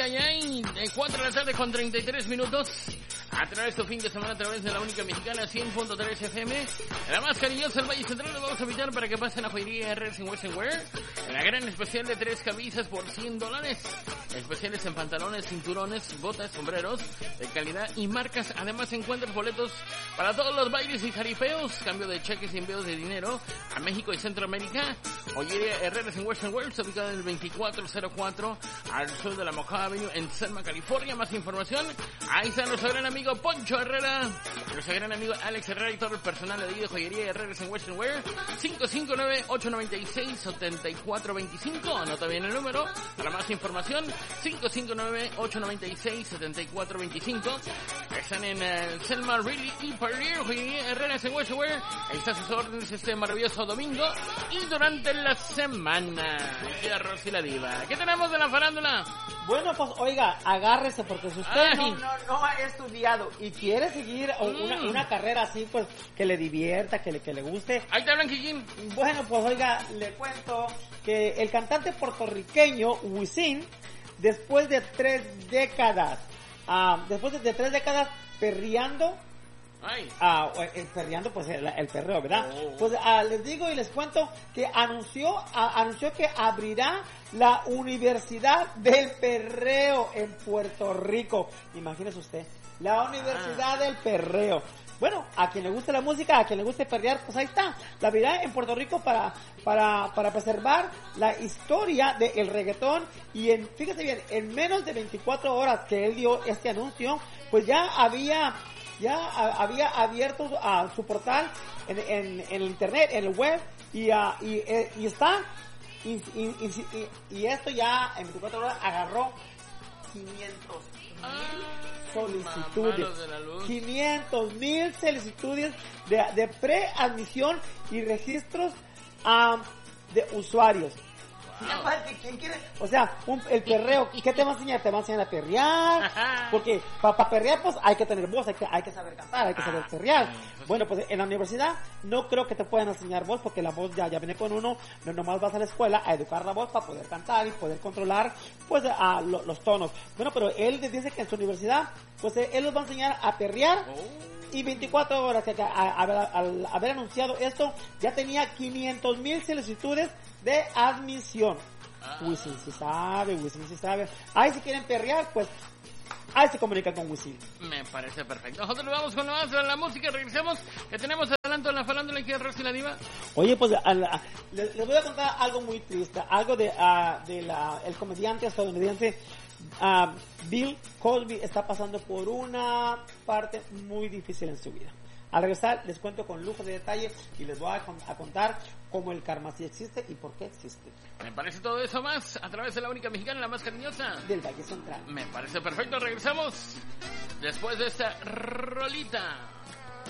ay, ay. 4 de la tarde con 33 minutos. A través de tu fin de semana, a través de la única mexicana 100.3 FM. La más cariñosa del Valle Central, les vamos a invitar para que pasen a Joyería Herreras en Western Wear. La gran especial de 3 camisas por $100. Especiales en pantalones, cinturones, botas, sombreros de calidad y marcas. Además encuentras boletos para todos los bailes y jaripeos. Cambio de cheques y envíos de dinero a México y Centroamérica. Joyería Herreras en Western Wear, está ubicada en el 2404 al sur de la Mojave Avenue en Selma, California. Más información, ahí está nuestro gran amigo Poncho Herrera, nuestro gran amigo Alex Herrera y todo el personal de Joyería Herreras en Western Wear. 559-896-7425. Anota bien el número para más información. 559-896-7425. Están en Selma, Reilly y Perrier. Joyería Herreras en Western Wear. Ahí está sus órdenes este maravilloso domingo y durante la semana. Aquí la Rosy la Diva. ¿Qué tenemos de la farándula? Bueno, pues oiga, agárrese, porque si usted no ha estudiado y quiere seguir una carrera así, pues que le divierta, que le guste. Ahí está Blanquillín. Bueno, pues oiga, le cuento que el cantante puertorriqueño Wisin, después de 3 décadas, perreando, perreando, pues el perreo, ¿verdad? Pues les digo y les cuento que anunció que abrirá la Universidad del Perreo en Puerto Rico. Imagínese usted, la Universidad del Perreo. Bueno, a quien le guste la música, a quien le guste perrear, pues ahí está. La abrirá en Puerto Rico para preservar la historia del reggaetón. Y fíjese bien, en menos de 24 horas que él dio este anuncio, pues ya había abierto su portal en el internet, en el web, y está, y esto ya en 24 horas agarró 500,000 solicitudes de preadmisión y registros de usuarios. ¿Quién quiere? O sea, el perreo, ¿qué te va a enseñar? Te va a enseñar a perrear, porque para perrear pues hay que tener voz, hay que saber cantar, hay que saber perrear. Bueno, pues en la universidad no creo que te puedan enseñar voz, porque la voz ya viene con uno, no nomás vas a la escuela a educar la voz para poder cantar y poder controlar pues los tonos. Bueno, pero él dice que en su universidad pues él los va a enseñar a perrear. Y 24 horas que al haber anunciado esto, ya tenía 500,000 solicitudes de admisión. Wisin sí sabe. Ahí si quieren perrear, pues ahí se comunica con Wisin. Me parece perfecto. Nosotros vamos con lo más de la música. Regresamos, que tenemos adelanto en la farándula y que Rosy la Diva. Oye, pues les voy a contar algo muy triste. Algo de el comediante estadounidense Bill Cosby está pasando por una parte muy difícil en su vida. Al regresar les cuento con lujo de detalle y les voy a contar cómo el karma sí existe y por qué existe. Me parece todo eso más a través de la única mexicana, la más cariñosa del Valle Central. Me parece perfecto. Regresamos después de esta rolita.